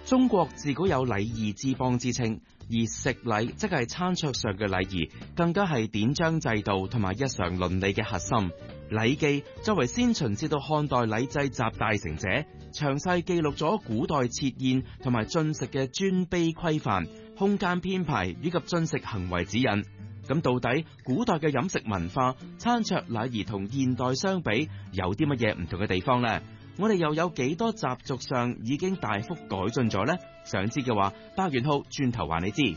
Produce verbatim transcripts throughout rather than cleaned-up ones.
中國自古有禮儀之邦之稱，而食禮即係餐桌上嘅禮儀，更加係典章制度同埋日常倫理嘅核心。禮記作為先秦至到漢代禮制集大成者，詳細記錄咗古代設宴同埋進食嘅尊卑規範、空間編排以及進食行為指引。咁到底古代嘅飲食文化、餐桌禮儀同現代相比，有啲乜嘢唔同嘅地方呢？我哋又有幾多習俗上已經大幅改進咗呢？想知嘅話，百元號轉頭話你知。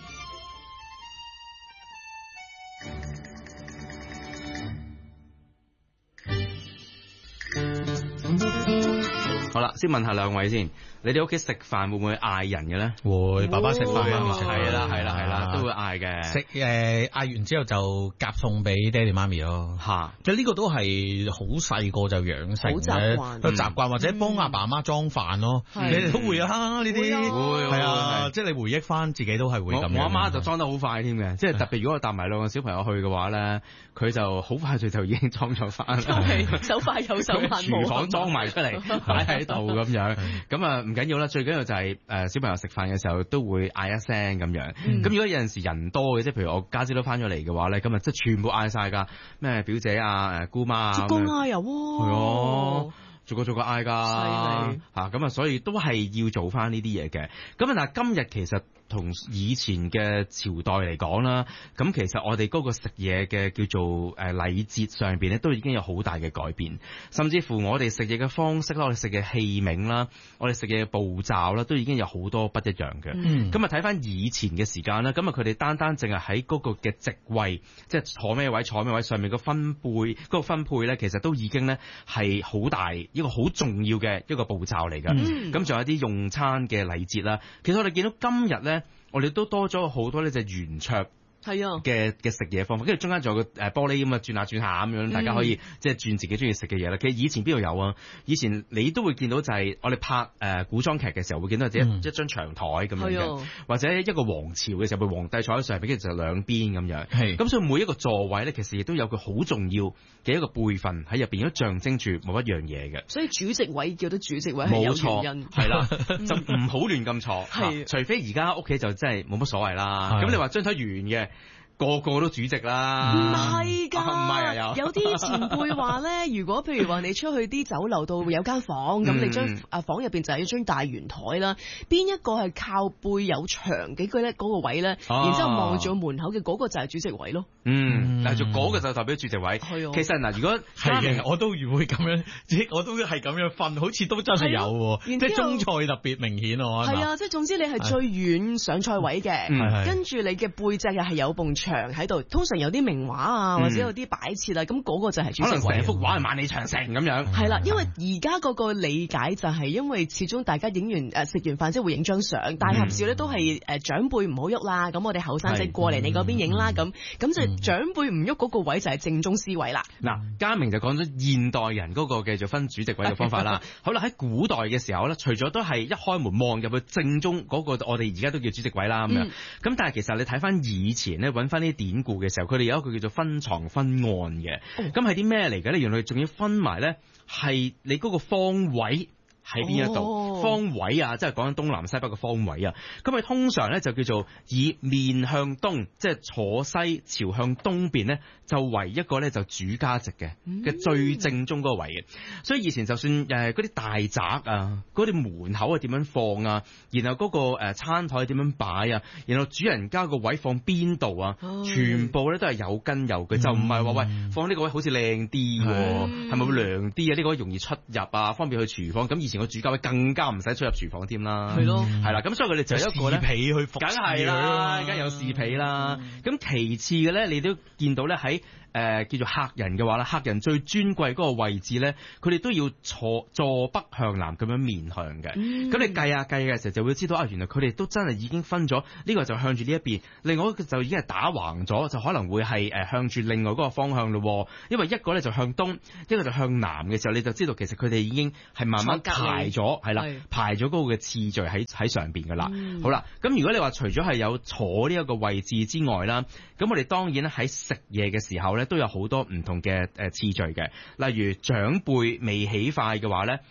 好啦，先問下兩位先，你哋屋企食飯會唔會嗌人嘅咧？ 會，爸爸食飯，媽咪食飯， 係啦係啦係啦，都會嗌嘅。 食誒嗌完之後就夾餸俾爹哋媽咪咯。嚇，即係呢個都係好細個就養成嘅個習慣，或者幫阿爸阿媽裝飯咯。你哋都會啊呢啲，會係啊，即係你回憶翻自己都係會咁樣。 我阿媽就裝得好快添嘅，即係特別如果我帶埋兩個小朋友去嘅話咧，佢就好快就就已經裝咗飯， 手快有手慢， 廚房裝埋出嚟擺喺度咁樣。咁啊唔緊要啦，最緊要就係誒小朋友食飯嘅時候都會嗌一聲咁樣。咁、嗯、如果有陣時人多嘅，即係譬如我家姐都翻咗嚟嘅話咧，咁啊即係全部嗌晒㗎，咩表姐啊、誒姑媽啊， 逐個嗌啊，係啊，逐個逐個嗌㗎嚇，咁啊所以都係要做翻呢啲嘢嘅。咁啊嗱，今日其實同以前嘅朝代嚟講啦，咁其實我哋嗰個食嘢嘅叫做誒禮節上邊咧，都已經有好大嘅改變，甚至乎我哋食嘢嘅方式啦，我哋食嘅器皿啦，我哋食嘢嘅步驟啦，都已經有好多不一樣嘅。咁啊睇翻以前嘅時間啦，咁啊佢哋單單淨係喺嗰個嘅席位，即係坐咩位坐咩位上面嘅分配嗰、嗰個分配咧，其實都已經咧係好大一個好重要嘅一個步驟嚟㗎。咁仲、嗯、有啲用餐嘅禮節啦，其實我哋見到今日咧，我哋都多咗好多呢隻圓桌係啊嘅嘅食嘢方法，跟住中間仲有個誒玻璃咁啊轉下轉下咁樣，大家可以、嗯、即係轉自己中意食嘅嘢啦。其實以前邊度有啊？以前你都會見到就係我哋拍誒、呃、古裝劇嘅時候會見到一、嗯、一張長台咁樣嘅，啊、或者一個王朝嘅時候，皇帝坐喺上邊，跟住就兩邊咁樣。係咁，所以每一個座位咧，其實亦都有個好重要嘅一個輩分喺入邊，都象徵住某一樣嘢嘅。 所以主席位叫得主席位係有原因， 係啦，就唔好亂咁坐。係、啊，除非而家屋企就真係冇乜所謂啦。咁你話張台圓嘅。個個都主席啦， 唔係㗎，唔係啊，有有啲前輩話咧，如果譬如話你出去啲酒樓度有間房，咁、嗯、你張啊房入邊就係一張大圓台啦，邊一個係靠背有牆幾句咧嗰個位咧，啊、然之後望住門口嘅嗰個就係主席位咯。 嗯，但係就嗰個就代表主席位。 係、嗯、 其實嗱，如果係嘅，我都會咁樣，我都係咁樣瞓，好似都真係有，即係中菜特別明顯喎。 係啊，即係總之你係最遠上菜位嘅，嗯、跟住你嘅背脊又係有埲牆喺度，通常有啲名畫啊，或者有啲擺設啊，咁嗰、嗯、個就係主席位。 可能成幅畫係萬里長城咁樣。 係啦，因為而家嗰個理解就係因為始終大家影完誒食完飯之後會影張相，大合照咧都係誒長輩唔好喐啦，咁我哋後生仔過嚟你嗰邊影啦，咁咁就長輩唔喐嗰個位就係正中 C 位啦。嗱、 嗯，嘉明就講咗現代人嗰個繼續分主席位嘅方法啦。好啦，喺古代嘅時候咧，除咗都係一開門望入去正中嗰個，我哋而家都叫主席位啦咁樣。咁、嗯、但係其實你睇翻以前咧，揾翻啲典故嘅時候，佢哋有一個叫做分床分案嘅。咁係啲咩嚟嘅咧？原來仲要分埋咧，係你嗰個方位。喺邊一度、oh. 方位啊，即係講緊東南西北嘅方位啊。咁佢通常咧就叫做以面向東，即係坐西朝向東邊咧，就為一個咧就主家席嘅嘅最正中嗰個位嘅。所以以前就算誒嗰啲大宅啊，嗰啲門口係點樣放啊，然後嗰個誒餐台點樣擺啊，然後主人家個位放邊度啊，oh. 全部咧都係有根有據，mm. 就唔係話喂放呢個位好似靚啲，係咪會涼啲啊？呢、呢個位容易出入啊，方便去廚房。咁以前個主家位更加唔使出入廚房添啦，係咯，係啦，咁所以佢哋就一個咧， 侍婢去服侍， 梗係啦，梗係有侍婢啦。咁、嗯、其次嘅咧，你都見到咧喺。誒、呃、叫做客人嘅話啦，客人最尊貴嗰個位置咧，佢哋都要坐坐北向南咁樣面向嘅。咁、嗯、你計下計嘅時候就會知道啊，原來佢哋都真係已經分咗，呢、呢個就向住呢一邊，另外一個就已經係打橫咗，就可能會係誒向住另外嗰個方向咯。因為一個咧就向東，一個就向南嘅時候，你就知道其實佢哋已經係慢慢排咗，係啦，排咗嗰個嘅次序喺喺上邊噶啦。嗯、好啦，咁如果你話除咗係有坐呢一個位置之外啦，咁我哋當然咧喺食嘢嘅時候咧，都有好多唔同嘅誒次序嘅，例如長輩未起筷嘅話咧，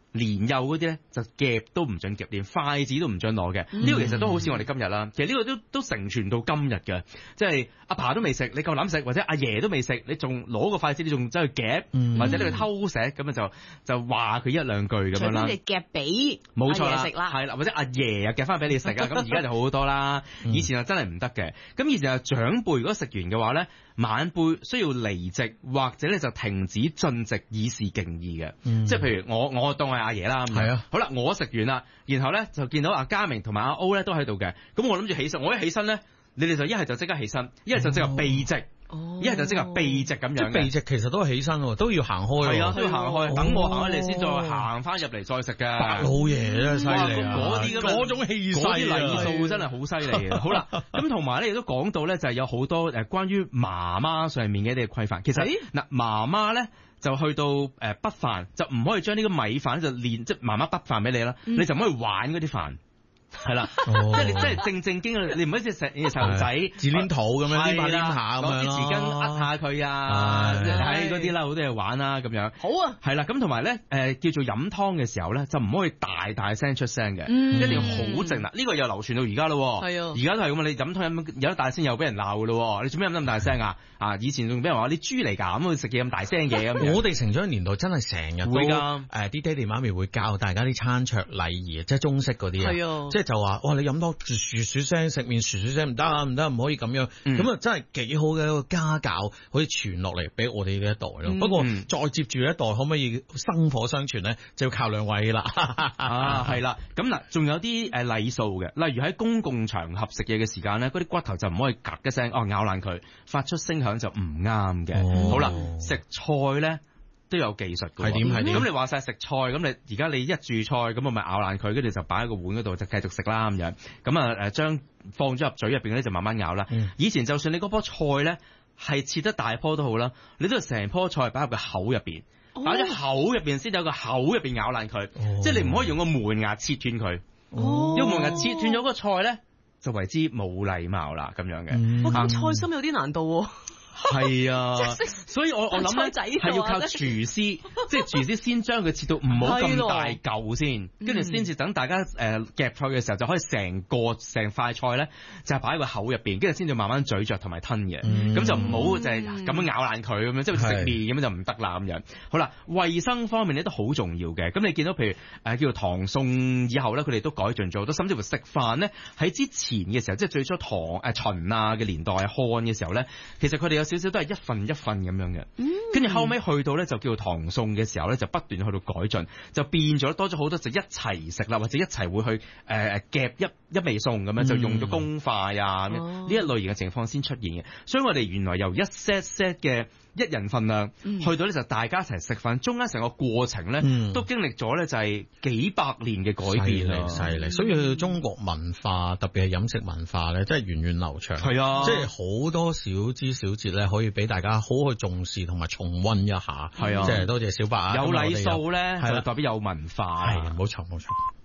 年幼嗰啲咧就夾都唔准夾，連筷子都唔准攞嘅。呢、嗯、個其實都好似我哋今日啦。其實呢個都都承傳到今日嘅，即係阿爸都未食，你夠膽食，或者阿爺都未食，你仲攞個筷子，你仲走去夾，嗯、或者你去偷食，咁啊就就話佢一兩句咁樣啦。 你夾俾冇錯啦， 食啦， 係啦，或者阿爺啊夾翻俾你食啊。咁而家就好好多啦。以前啊真係唔得嘅。咁以前啊長輩如果食完嘅話咧，晚輩需要離席或者咧就停止進席以示敬意嘅。嗯、即係譬如我我當係阿爺啦。係啊，好啦，我食完啦，然後咧就見到阿嘉明同埋阿 O 咧都喺度嘅，咁我諗住起身，我一起身咧，你哋就一係就即刻起身，一係就即刻避席，一係就即刻避席咁樣。即係避席其實都係起身喎，都要行開。 係啊，都要行開，等我行開你先再行翻入嚟再食嘅。 白老爺真係犀利啊！ 嗰啲咁嗰種氣勢， 嗰啲禮數真係好犀利啊！好啦，咁同埋咧亦都講到咧，就係有好多誒關於媽媽上面嘅一啲規範。其實嗱，媽媽咧。就去到誒筆飯，就唔可以將呢個米飯就練，即係媽媽筆飯俾你啦，嗯、你就唔可以玩嗰啲飯，係啦，哦、即係你真係正正經嘅，你唔可以食你隻細路仔自黏土咁樣黏下黏下咁樣， 攞啲匙羹扼下佢啊，睇嗰啲啦，好多嘢玩啦咁樣。 好啊， 係啦，咁同埋咧誒叫做飲湯嘅時候咧，就唔可以大大聲出聲嘅，嗯、一定要好靜啦。呢、呢個又流傳到而家咯，係啊，而家都係咁啊！你飲湯飲有得大聲又俾人鬧嘅咯，你做咩飲得咁大聲啊？啊！以前仲俾人話你豬嚟㗎，咁食嘢咁大聲嘢咁。 我哋成長年代真係成日會㗎，誒啲、呃、爹哋媽咪會教大家啲餐桌禮儀，即係中式嗰啲啊，即係就話哇你飲多噓噓聲，食麵噓噓聲唔得啊，唔得唔可以咁樣，咁啊、嗯、真係幾好嘅一個家教，可以傳落嚟俾我哋呢一代咯。嗯、不過再接住一代可唔可以薪火相傳咧，就要靠兩位啦。 啊，係啦，咁嗱，仲有啲誒禮數嘅，例如喺公共場合食嘢嘅時間咧，嗰啲骨頭就唔可以㗎一聲哦咬爛佢，發出聲響就唔啱嘅。哦、好啦，食菜咧都有技術嘅。係點係點？咁你話晒食菜，咁你而家你一住菜，咁我咪咬爛佢，跟住就擺喺個碗嗰度就繼續食啦咁樣。咁啊誒，將放咗入嘴入邊咧就慢慢咬啦。嗯、以前就算你嗰棵菜咧係切得大棵都好啦，你都要成棵菜擺入個口入邊，擺喺、哦、口入邊先有個口入邊咬爛佢，哦、即係你唔可以用個門牙切斷佢。哦，因為門牙切斷咗個菜咧，就為之冇禮貌啦，咁樣嘅。 嗯、我咁菜心有啲難度。 係啊，所以我我諗咧係要靠廚師，即係廚師先將佢切到唔好咁大嚿先，跟住先至等大家誒夾菜嘅時候就可以成個成塊菜咧就係擺喺個口入邊，跟住先至慢慢咀嚼同埋吞嘅，咁、嗯、就唔好就係咁樣咬爛佢咁樣，即係食麵咁樣就唔得啦咁樣。好啦，衛生方面咧都好重要嘅。咁你見到譬如誒、呃、叫做唐宋以後咧，佢哋都改進咗，都甚至乎食飯咧喺之前嘅時候，即係最初唐誒、呃、秦啊嘅年代漢嘅時候咧，其實佢哋有少少都係一份一份咁樣嘅，跟住、嗯、後尾去到咧就叫唐宋嘅時候咧，就不斷去到改進，就變咗多咗好多就一齊食啦，或者一齊會去誒、呃、夾一一味餸咁樣，就用咗公筷啊呢、嗯、一類型嘅情況先出現嘅。所以我哋原來由一 set set 嘅一人份量，嗯、去到咧就大家一齊食飯，中間成個過程咧、嗯、都經歷咗咧就係幾百年嘅改變啦， 犀利。所以去到中國文化，特別係飲食文化咧，真係源遠流長。係啊，即係好多小枝小節咧，可以俾大家好去重視同埋重溫一下。係啊，即係多謝小白啊， 有禮數咧，係啦，代表有文化。 係，冇錯冇錯。